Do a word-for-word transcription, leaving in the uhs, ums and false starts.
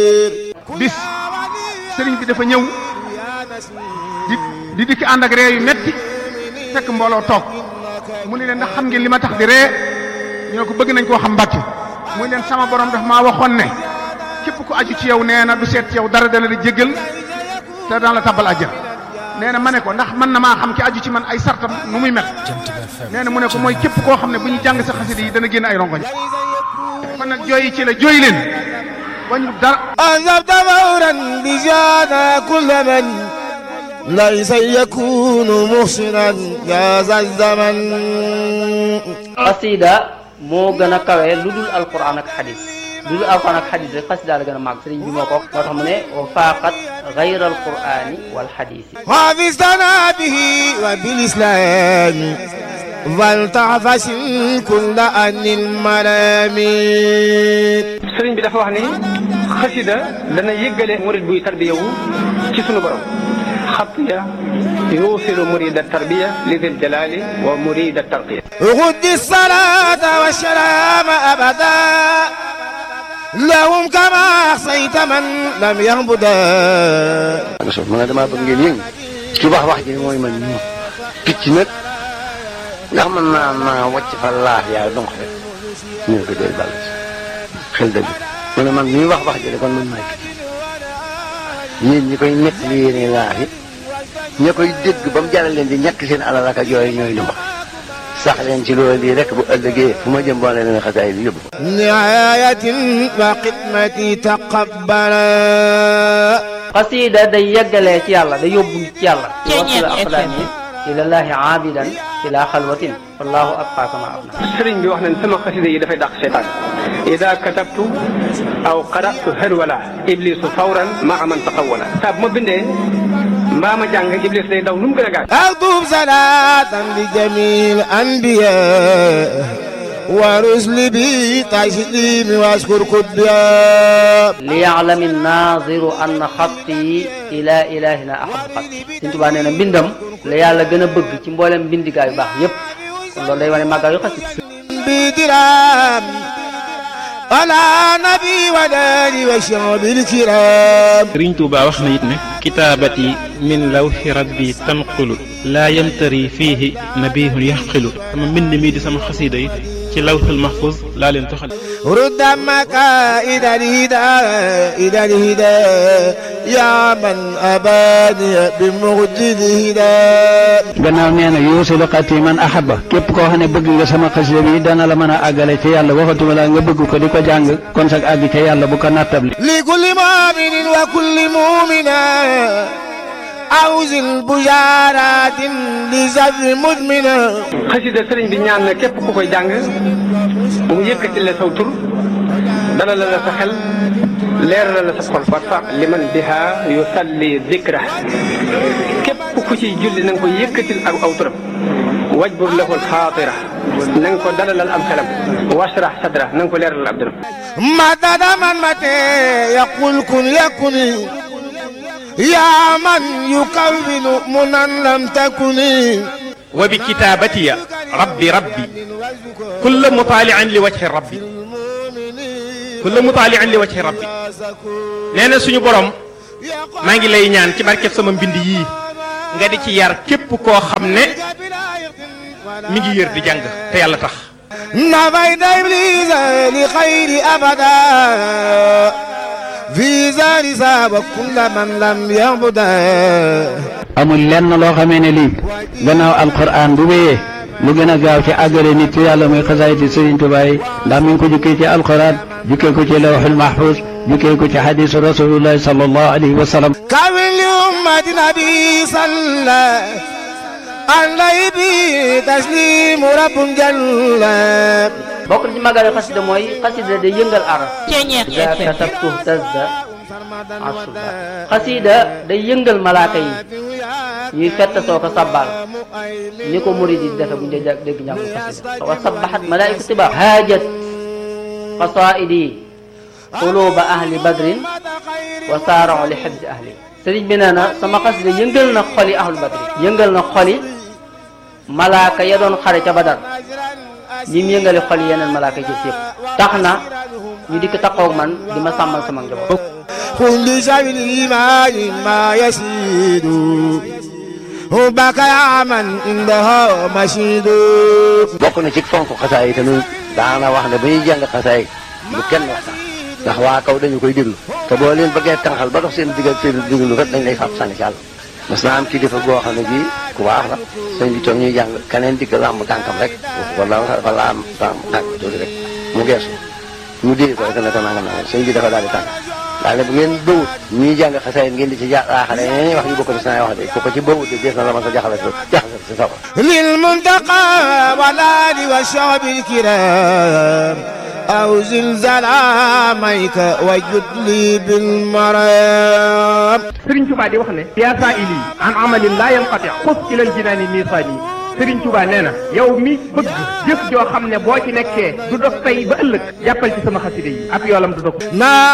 bis sëriñ bi dafa ñëw di di dikki ànd ak ree yu metti fekk mbooloo toog mu ne leen ndax xam ngeen li ma tax di ree ñu ne ko bëgg nañ koo xam Mbàkke muy leen sama borom daf maa waxoon ne képp ku aju ci yow nee na du seet ci yow dara dana la jéggal te daan la tabbal àjjana nee na ma ne ko ndax mën na maa xam ki aju ci man ay sartam nu muy mel nee na mu ne ko mooy képp koo xam ne bu ñu jàng sa xasida yi dana génn ay rongoñ kon nag jooyi ci la jooy leen wañu dara anzabta fawran bi jana kulla man laysa yakunu muhsinan ya zal zaman. xasida moo gën a kawe lu dul alquran ak xadis lu dul alquran ak xadis rek xasida la gën a màgg sëriñ bi moo ko moo tax mu ne wa faaqat gayra alqurani wal xadisi xaafistana bihi wa bil islami wal taxfasin kulla anil malami. sëriñ bi dafa wax ni xasida dana yëggale murid buy tarbiya wu ci sunu borom xatiya yuusilu murida tarbiya li dil jalali wa murida tarqiya. xuddi salata wa salaama abada lahum kama axsayta man lam yaxbuda. ma ne damaa bëgg ngeen yëngu ci wax wax ji mooy man ñu picc nag ndax man naa naa wàcc fa laaf yaa donc rek ñu ne ko doy ball xel dëgg ma ne man ñuy wax wax ji kon man maay picc yéen ñi koy nekk li yéene laaf yi ña koy dégg ba mu jaral leen di ñàkk seen alal ak yooyu ñooy lu mbax sax leen ci loolu lii rek bu ëllëgee fu ma jëm boo leen xasaay bi yóbbu ko. nihayatin wa xidmati taqabbala. xasida day yeggalee ci yàlla day yóbbu ci yàlla. wasila aqdaami ilallahi aabidan ila xalwatin wallahu abqa kama abna. sëriñ bi wax nañ sama xasida yi dafay dàq seytaan ida katabtu aw qaratu harwala iblisu fawran maa man taqawwala. saa bu ma bindee mbaa ma jàng iblis day daw nu mu gën a gaaw. aktub salatan li jamil anbiya wa rusli bi taslimi waskur kudbiya. li ya'lami naziru anna xatti ila ilahina ahabu xatti. Sëriñ Tuubaa nee na mbindam la yàlla gën a bëgg ci mboolem mbindigaa yu baax yépp kon loolu day wane màggal yu xasida. bi diram ala nabi wa dali wa shabil kiram. Sëriñ Tuubaa wax na it ne kitaabati min lawhi rabbi tanqulu laa yamtari fiihi nabihun yaxqilu. sama mbind mii di sama xasida yi ci lawhul mahfuz laa leen toxal. rudda maka idal hida idal hida yaa man abani bi mujjil hida. gannaaw nee na yuusilu xati man ahaba képp koo xam ne bëgg nga sama xasida bi dana la mën a àggale ci yàlla waxatuma la nga bëgg ko di ko jàng kon sax àgg ca yàlla bu ko nattable. li kulli muminin wa kulli mumina awzil bujaaratin li zabi mudmina. xasida sëriñ bi ñaan na képp ku koy jàng mu yëkkati la saw tur dalal la sa xel leeral la sa xol. warfa liman biha yusalli dikra képp ku ciy julli na nga ko yëkkatil ak aw turam. wajbur lahu alxaatira na nga ko dalalal am xelam. washrah sadra na nga ko leeralal ab dëram. madada man mate yaqul kun yakuni yaa man yukawwinu munan lam takuni. wa bi kitaabatiya rabbi rabbi kulla mutaali'in li wajhi rabbi kulla mutaali'in li wajhi rabbi. nee na suñu borom maa ngi lay ñaan ci barkeb sama mbind yii nga di ci yar képp koo xam ne mi ngi yër di jàng te yàlla tax. nafayta iblisa li xayri abada fi zari saaba kulla man lam yabuda. amul lenn loo xamee ne lii gannaaw alquran bu wéyee lu gën a gaaw ci àggale nit ci yàlla muy xasaayiti Sëriñ Tuubaa yi ndax mi ngi ko jukkee ci alquran jukkee ko ci lawhul mahfuz jukkee ko ci hadisu rasulullahi sallallahu alayhi wa sallam. kawin li ummati nabi salla alayhi bi taslimu rabbun jalla. bokk na ci màggal yu xasida mooy xasida day yëngal aras. ida katabtu tazda asuba. xasida day yëngal malaaka yi ñuy fett soo ko sabbal ni ko murid yi defe bu ñu dee dégg njàngu xasida. wa sabbahat malaa'ikatu tiba haajat qasaa'idi quluba ahli badrin wa saara'u li hibzi ahli. sëriñ bi nee na sama xasida yëngal na xoli ahlu badrin yëngal na xoli malaaka ya doon xare ca badar ñi mu yëngale xol yeneen malaaka yi yëpp tax na ñu dikk taxaw man di ma sàmmal sama njaboot. كل شيء الإيمان ما يسيد حبك يا من عندها مشيد. bokk na ci fonk xasaay yi tamit daana wax ne ba ñuy jàng xasaay bu kenn waxtaan ndax waa kaw dañu koy déglu te boo leen bëggee tànqal ba dox seen digg ak seen déglu kat dañ lay fab sànni ci àll. mas naa am kilifa boo xam ne bii ku baax la sëñ bi toog ñuy jàng keneen digg làmb tànkam rek wala wala am tànk tuuti rek mu geesu mu dee ko rek ne ko nangam nangam sëñ bi dafa daal di tànk daal ne bu ngeen bëwut ñuy jàng xasaay ngeen di ci jaaxale ñeneen wax yu bokk ci saa wax de ko ci bëwut de des na la ma sa jaxale jaxale si safa lil muntaqa walali wa shabil kiram aw zilzalamayka wajud li bil maram. Sëriñ Tuubaa di wax ne yaa saa'ili an amalin laa yanqati xus ilal jinaani miisaani. Sëriñ Tuubaa nee na yow mi bëgg jëf joo xam ne boo ci nekkee du dox tey ba ëllëg jàppal ci sama xasida yi ab yoolam du dox.